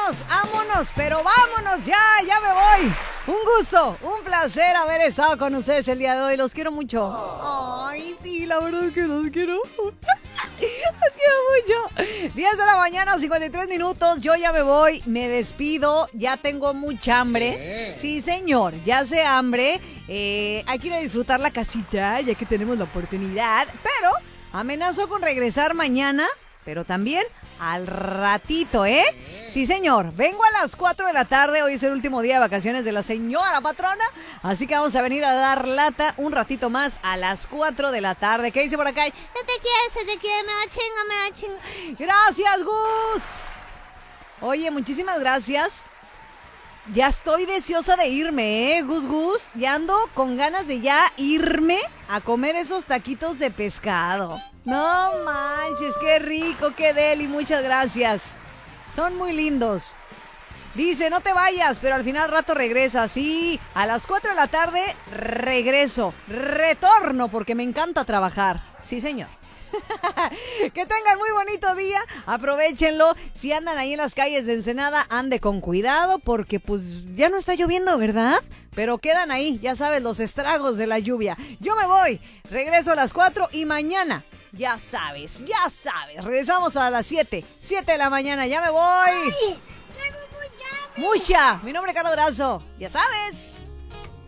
vámonos, pero vámonos ya me voy. Un gusto, un placer haber estado con ustedes el día de hoy. Los quiero mucho. Ay, sí, la verdad que los quiero. Los quiero mucho. 10 de la mañana, 53 minutos. Yo ya me voy, me despido. Ya tengo mucha hambre. Sí, señor, ya hace hambre. Hay que ir a disfrutar la casita, ya que tenemos la oportunidad. Pero amenazo con regresar mañana, pero también al ratito, ¿eh? Sí, señor. Vengo a las 4 de la tarde. Hoy es el último día de vacaciones de la señora patrona. Así que vamos a venir a dar lata un ratito más a las 4 de la tarde. ¿Qué dice por acá? Se te quiere, me da chinga. Gracias, Gus. Oye, muchísimas gracias. Ya estoy deseosa de irme, Gus. Ya ando con ganas de ya irme a comer esos taquitos de pescado. No manches, qué rico, qué deli, muchas gracias. Son muy lindos. Dice, no te vayas, pero al final rato regresa. Sí, a las 4 de la tarde regreso, retorno porque me encanta trabajar. Sí, señor. Que tengan muy bonito día, aprovechenlo. Si andan ahí en las calles de Ensenada, ande con cuidado porque pues ya no está lloviendo, ¿verdad? Pero quedan ahí, ya sabes, los estragos de la lluvia. Yo me voy, regreso a las 4 y mañana, ya sabes, regresamos a las 7 de la mañana, ya me voy. Ay, Mucha, mi nombre es Carlos Durazo, ya sabes.